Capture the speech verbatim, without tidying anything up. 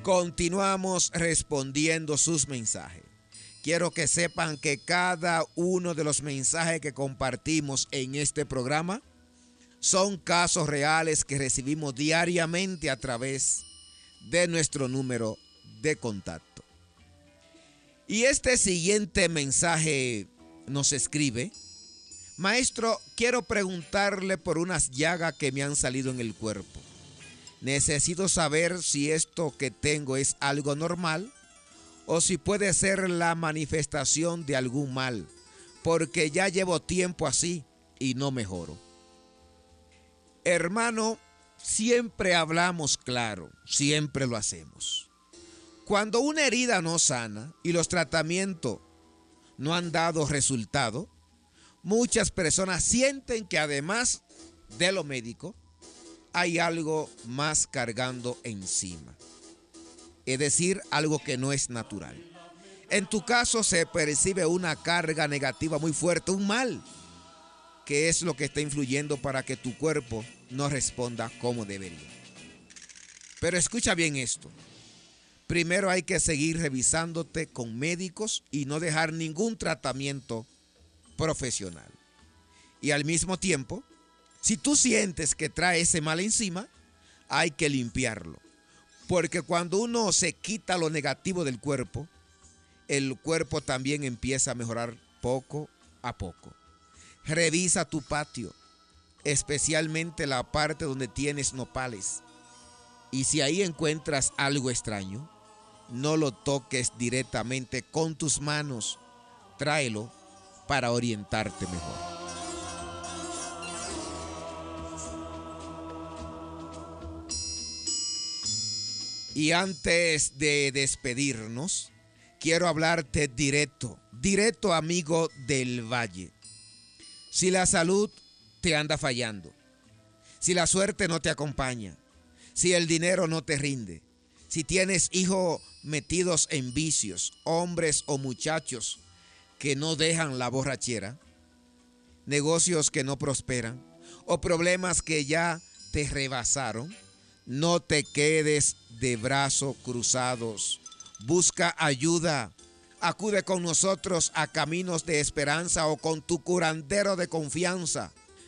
Continuamos respondiendo sus mensajes. Quiero que sepan que cada uno de los mensajes que compartimos en este programa son casos reales que recibimos diariamente a través de nuestro número de contacto. Y este siguiente mensaje nos escribe: maestro, quiero preguntarle por unas llagas que me han salido en el cuerpo. Necesito saber si esto que tengo es algo normal o si puede ser la manifestación de algún mal, porque ya llevo tiempo así y no mejoro. Hermano, siempre hablamos claro, siempre lo hacemos. Cuando una herida no sana y los tratamientos no han dado resultado, muchas personas sienten que además de lo médico, hay algo más cargando encima. Es decir, algo que no es natural. En tu caso se percibe una carga negativa muy fuerte, un mal, que es lo que está influyendo para que tu cuerpo no responda como debería. Pero escucha bien esto. Primero hay que seguir revisándote con médicos y no dejar ningún tratamiento profesional. Y al mismo tiempo, si tú sientes que trae ese mal encima, hay que limpiarlo. Porque cuando uno se quita lo negativo del cuerpo, el cuerpo también empieza a mejorar poco a poco. Revisa tu patio, especialmente la parte donde tienes nopales. Y si ahí encuentras algo extraño, no lo toques directamente con tus manos. Tráelo para orientarte mejor. Y antes de despedirnos, quiero hablarte directo, directo amigo del Valle. Si la salud te anda fallando, si la suerte no te acompaña, si el dinero no te rinde, si tienes hijos metidos en vicios, hombres o muchachos que no dejan la borrachera, negocios que no prosperan o problemas que ya te rebasaron, no te quedes de brazos cruzados. Busca ayuda. Acude con nosotros a Caminos de Esperanza o con tu curandero de confianza.